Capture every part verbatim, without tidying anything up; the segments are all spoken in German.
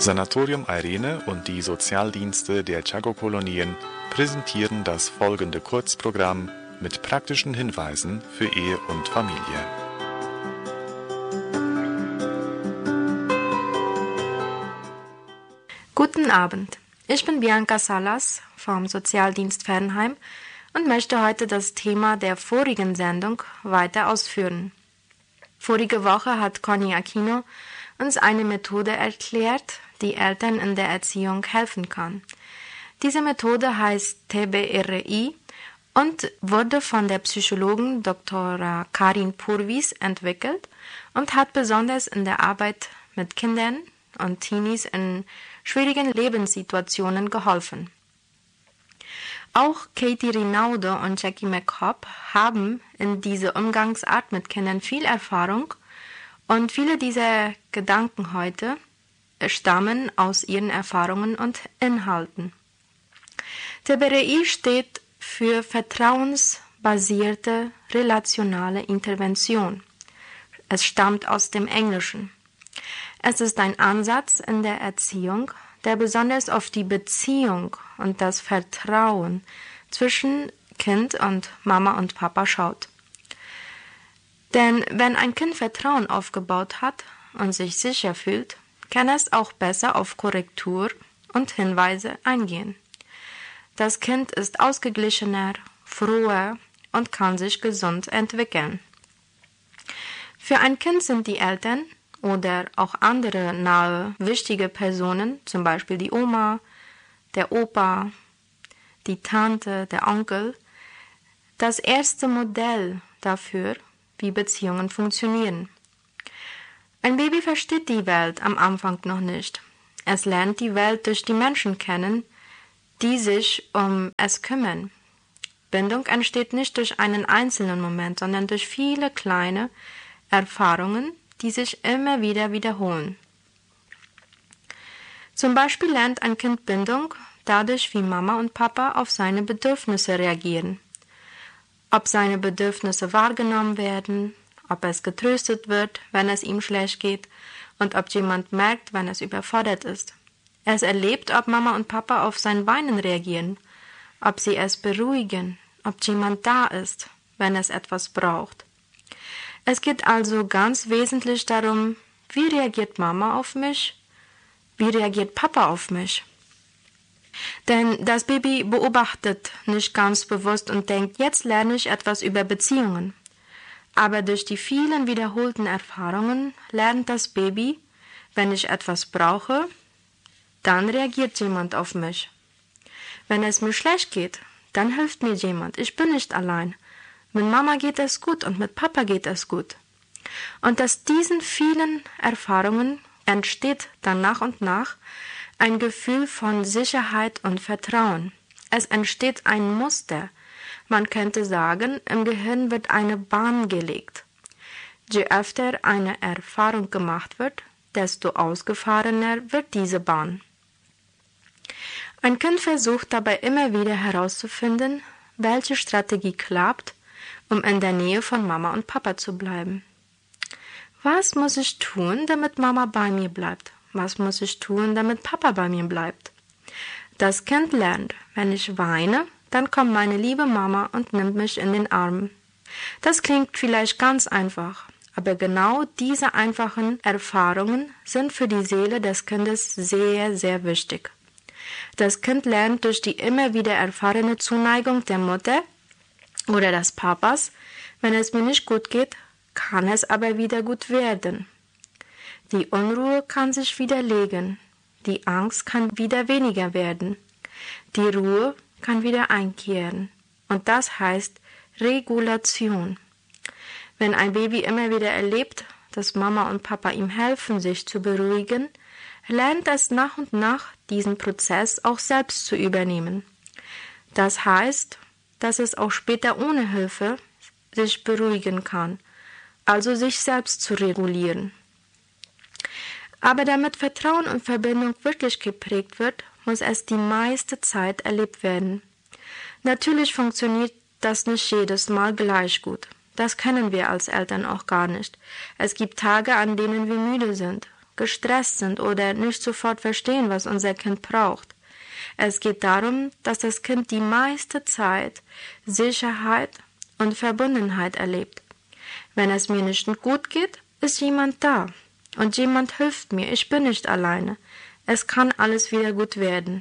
Sanatorium Irene und die Sozialdienste der Chaco-Kolonien präsentieren das folgende Kurzprogramm mit praktischen Hinweisen für Ehe und Familie. Guten Abend, ich bin Bianca Salas vom Sozialdienst Fernheim und möchte heute das Thema der vorigen Sendung weiter ausführen. Vorige Woche hat Conny Aquino uns eine Methode erklärt, die Eltern in der Erziehung helfen kann. Diese Methode heißt T B R I und wurde von der Psychologin Doktor Karin Purvis entwickelt und hat besonders in der Arbeit mit Kindern und Teenies in schwierigen Lebenssituationen geholfen. Auch Katie Rinaudo und Jackie McCobb haben in dieser Umgangsart mit Kindern viel Erfahrung und viele dieser Gedanken heute stammen aus ihren Erfahrungen und Inhalten. T B R I steht für vertrauensbasierte relationale Intervention. Es stammt aus dem Englischen. Es ist ein Ansatz in der Erziehung, der besonders auf die Beziehung und das Vertrauen zwischen Kind und Mama und Papa schaut. Denn wenn ein Kind Vertrauen aufgebaut hat und sich sicher fühlt, kann es auch besser auf Korrektur und Hinweise eingehen. Das Kind ist ausgeglichener, froher und kann sich gesund entwickeln. Für ein Kind sind die Eltern oder auch andere nahe, wichtige Personen, zum Beispiel die Oma, der Opa, die Tante, der Onkel, das erste Modell dafür, wie Beziehungen funktionieren. Ein Baby versteht die Welt am Anfang noch nicht. Es lernt die Welt durch die Menschen kennen, die sich um es kümmern. Bindung entsteht nicht durch einen einzelnen Moment, sondern durch viele kleine Erfahrungen, die sich immer wieder wiederholen. Zum Beispiel lernt ein Kind Bindung dadurch, wie Mama und Papa auf seine Bedürfnisse reagieren. Ob seine Bedürfnisse wahrgenommen werden, ob es getröstet wird, wenn es ihm schlecht geht und ob jemand merkt, wenn es überfordert ist. Es erlebt, ob Mama und Papa auf sein Weinen reagieren, ob sie es beruhigen, ob jemand da ist, wenn es etwas braucht. Es geht also ganz wesentlich darum, wie reagiert Mama auf mich, wie reagiert Papa auf mich. Denn das Baby beobachtet nicht ganz bewusst und denkt, jetzt lerne ich etwas über Beziehungen. Aber durch die vielen wiederholten Erfahrungen lernt das Baby, wenn ich etwas brauche, dann reagiert jemand auf mich. Wenn es mir schlecht geht, dann hilft mir jemand, ich bin nicht allein. Mit Mama geht es gut und mit Papa geht es gut. Und aus diesen vielen Erfahrungen entsteht dann nach und nach ein Gefühl von Sicherheit und Vertrauen. Es entsteht ein Muster. Man könnte sagen, im Gehirn wird eine Bahn gelegt. Je öfter eine Erfahrung gemacht wird, desto ausgefahrener wird diese Bahn. Ein Kind versucht dabei immer wieder herauszufinden, welche Strategie klappt, um in der Nähe von Mama und Papa zu bleiben. Was muss ich tun, damit Mama bei mir bleibt? Was muss ich tun, damit Papa bei mir bleibt? Das Kind lernt, wenn ich weine, dann kommt meine liebe Mama und nimmt mich in den Arm. Das klingt vielleicht ganz einfach, aber genau diese einfachen Erfahrungen sind für die Seele des Kindes sehr, sehr wichtig. Das Kind lernt durch die immer wieder erfahrene Zuneigung der Mutter oder des Papas, wenn es mir nicht gut geht, kann es aber wieder gut werden. Die Unruhe kann sich wieder legen, die Angst kann wieder weniger werden, die Ruhe kann wieder einkehren. Und das heißt Regulation. Wenn ein Baby immer wieder erlebt, dass Mama und Papa ihm helfen, sich zu beruhigen, lernt es nach und nach, diesen Prozess auch selbst zu übernehmen. Das heißt, dass es auch später ohne Hilfe sich beruhigen kann, also sich selbst zu regulieren. Aber damit Vertrauen und Verbindung wirklich geprägt wird, muss es die meiste Zeit erlebt werden. Natürlich funktioniert das nicht jedes Mal gleich gut. Das können wir als Eltern auch gar nicht. Es gibt Tage, an denen wir müde sind, gestresst sind oder nicht sofort verstehen, was unser Kind braucht. Es geht darum, dass das Kind die meiste Zeit Sicherheit und Verbundenheit erlebt. Wenn es mir nicht gut geht, ist jemand da und jemand hilft mir. Ich bin nicht alleine. Es kann alles wieder gut werden.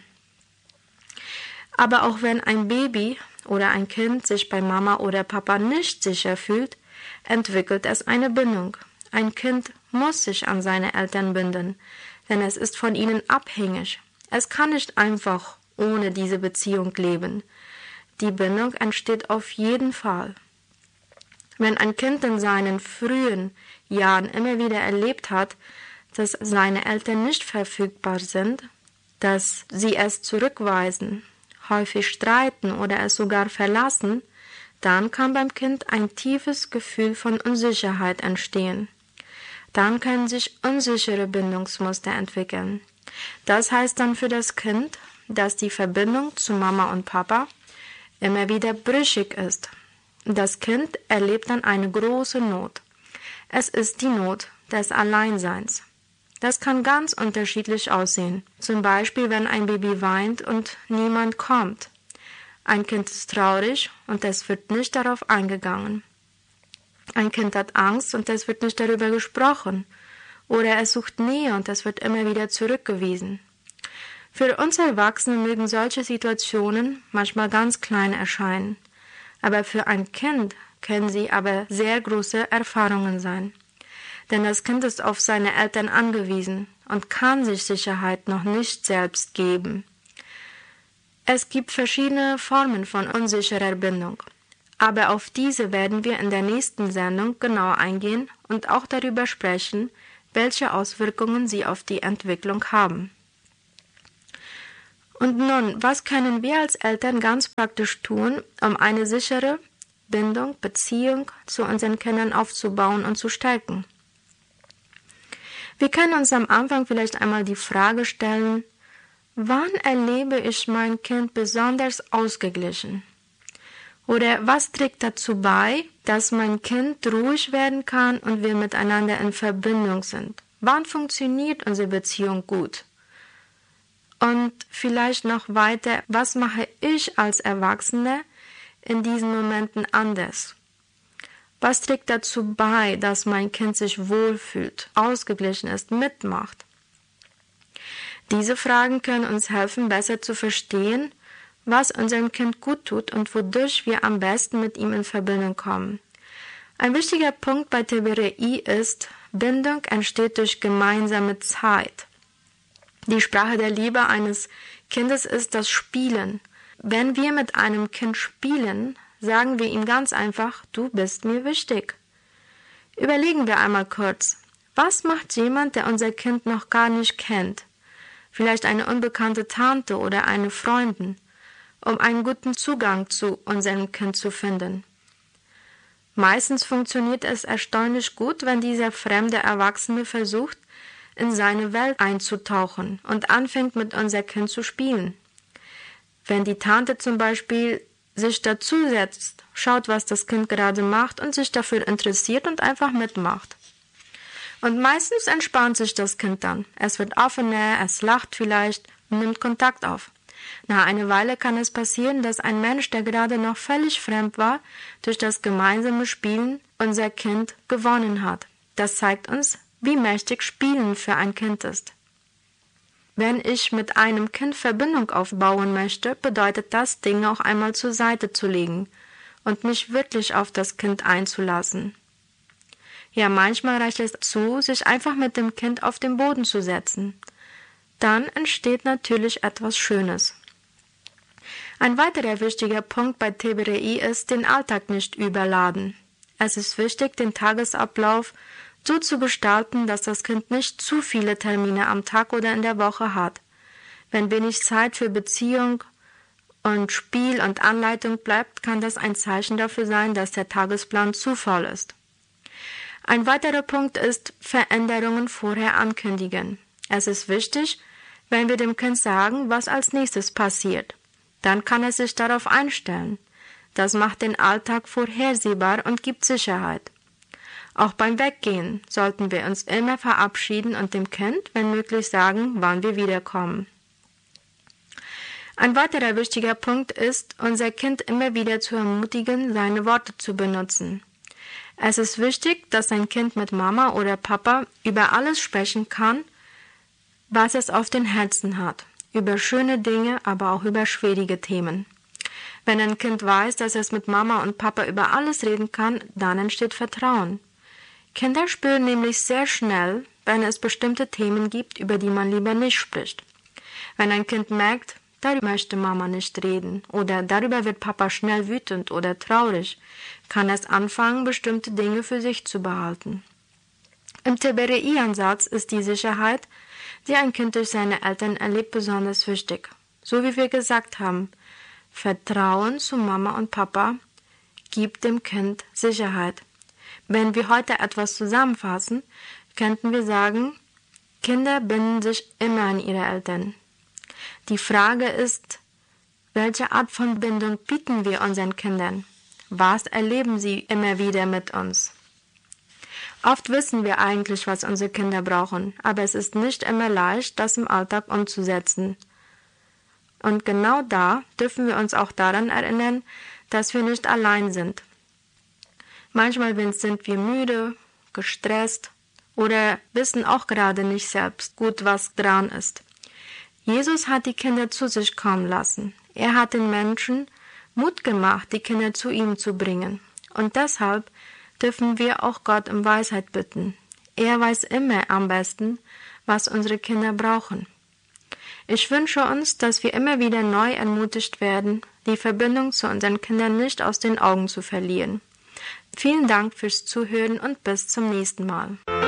Aber auch wenn ein Baby oder ein Kind sich bei Mama oder Papa nicht sicher fühlt, entwickelt es eine Bindung. Ein Kind muss sich an seine Eltern binden, denn es ist von ihnen abhängig. Es kann nicht einfach ohne diese Beziehung leben. Die Bindung entsteht auf jeden Fall. Wenn ein Kind in seinen frühen Jahren immer wieder erlebt hat, dass seine Eltern nicht verfügbar sind, dass sie es zurückweisen, häufig streiten oder es sogar verlassen, dann kann beim Kind ein tiefes Gefühl von Unsicherheit entstehen. Dann können sich unsichere Bindungsmuster entwickeln. Das heißt dann für das Kind, dass die Verbindung zu Mama und Papa immer wieder brüchig ist. Das Kind erlebt dann eine große Not. Es ist die Not des Alleinseins. Das kann ganz unterschiedlich aussehen. Zum Beispiel, wenn ein Baby weint und niemand kommt. Ein Kind ist traurig und es wird nicht darauf eingegangen. Ein Kind hat Angst und es wird nicht darüber gesprochen. Oder es sucht Nähe und es wird immer wieder zurückgewiesen. Für uns Erwachsene mögen solche Situationen manchmal ganz klein erscheinen. Aber für ein Kind können sie aber sehr große Erfahrungen sein. Denn das Kind ist auf seine Eltern angewiesen und kann sich Sicherheit noch nicht selbst geben. Es gibt verschiedene Formen von unsicherer Bindung. Aber auf diese werden wir in der nächsten Sendung genauer eingehen und auch darüber sprechen, welche Auswirkungen sie auf die Entwicklung haben. Und nun, was können wir als Eltern ganz praktisch tun, um eine sichere Bindung, Beziehung zu unseren Kindern aufzubauen und zu stärken? Wir können uns am Anfang vielleicht einmal die Frage stellen, wann erlebe ich mein Kind besonders ausgeglichen? Oder was trägt dazu bei, dass mein Kind ruhig werden kann und wir miteinander in Verbindung sind? Wann funktioniert unsere Beziehung gut? Und vielleicht noch weiter, was mache ich als Erwachsene in diesen Momenten anders? Was trägt dazu bei, dass mein Kind sich wohlfühlt, ausgeglichen ist, mitmacht? Diese Fragen können uns helfen, besser zu verstehen, was unserem Kind gut tut und wodurch wir am besten mit ihm in Verbindung kommen. Ein wichtiger Punkt bei T B R I ist, Bindung entsteht durch gemeinsame Zeit. Die Sprache der Liebe eines Kindes ist das Spielen. Wenn wir mit einem Kind spielen, sagen wir ihm ganz einfach, du bist mir wichtig. Überlegen wir einmal kurz, was macht jemand, der unser Kind noch gar nicht kennt? Vielleicht eine unbekannte Tante oder eine Freundin, um einen guten Zugang zu unserem Kind zu finden. Meistens funktioniert es erstaunlich gut, wenn dieser fremde Erwachsene versucht, in seine Welt einzutauchen und anfängt, mit unser Kind zu spielen. Wenn die Tante zum Beispiel sich dazusetzt, schaut, was das Kind gerade macht und sich dafür interessiert und einfach mitmacht. Und meistens entspannt sich das Kind dann. Es wird offener, es lacht vielleicht und nimmt Kontakt auf. Nach einer Weile kann es passieren, dass ein Mensch, der gerade noch völlig fremd war, durch das gemeinsame Spielen unser Kind gewonnen hat. Das zeigt uns, wie mächtig Spielen für ein Kind ist. Wenn ich mit einem Kind Verbindung aufbauen möchte, bedeutet das, Dinge auch einmal zur Seite zu legen und mich wirklich auf das Kind einzulassen. Ja, manchmal reicht es zu, sich einfach mit dem Kind auf den Boden zu setzen. Dann entsteht natürlich etwas Schönes. Ein weiterer wichtiger Punkt bei T B R I ist, den Alltag nicht überladen. Es ist wichtig, den Tagesablauf so zu gestalten, dass das Kind nicht zu viele Termine am Tag oder in der Woche hat. Wenn wenig Zeit für Beziehung und Spiel und Anleitung bleibt, kann das ein Zeichen dafür sein, dass der Tagesplan zu voll ist. Ein weiterer Punkt ist, Veränderungen vorher ankündigen. Es ist wichtig, wenn wir dem Kind sagen, was als nächstes passiert. Dann kann es sich darauf einstellen. Das macht den Alltag vorhersehbar und gibt Sicherheit. Auch beim Weggehen sollten wir uns immer verabschieden und dem Kind, wenn möglich, sagen, wann wir wiederkommen. Ein weiterer wichtiger Punkt ist, unser Kind immer wieder zu ermutigen, seine Worte zu benutzen. Es ist wichtig, dass ein Kind mit Mama oder Papa über alles sprechen kann, was es auf den Herzen hat. Über schöne Dinge, aber auch über schwierige Themen. Wenn ein Kind weiß, dass es mit Mama und Papa über alles reden kann, dann entsteht Vertrauen. Kinder spüren nämlich sehr schnell, wenn es bestimmte Themen gibt, über die man lieber nicht spricht. Wenn ein Kind merkt, darüber möchte Mama nicht reden oder darüber wird Papa schnell wütend oder traurig, kann es anfangen, bestimmte Dinge für sich zu behalten. Im Tiberii-Ansatz ist die Sicherheit, die ein Kind durch seine Eltern erlebt, besonders wichtig. So wie wir gesagt haben, Vertrauen zu Mama und Papa gibt dem Kind Sicherheit. Wenn wir heute etwas zusammenfassen, könnten wir sagen, Kinder binden sich immer an ihre Eltern. Die Frage ist, welche Art von Bindung bieten wir unseren Kindern? Was erleben sie immer wieder mit uns? Oft wissen wir eigentlich, was unsere Kinder brauchen, aber es ist nicht immer leicht, das im Alltag umzusetzen. Und genau da dürfen wir uns auch daran erinnern, dass wir nicht allein sind. Manchmal sind wir müde, gestresst oder wissen auch gerade nicht selbst gut, was dran ist. Jesus hat die Kinder zu sich kommen lassen. Er hat den Menschen Mut gemacht, die Kinder zu ihm zu bringen. Und deshalb dürfen wir auch Gott um Weisheit bitten. Er weiß immer am besten, was unsere Kinder brauchen. Ich wünsche uns, dass wir immer wieder neu ermutigt werden, die Verbindung zu unseren Kindern nicht aus den Augen zu verlieren. Vielen Dank fürs Zuhören und bis zum nächsten Mal.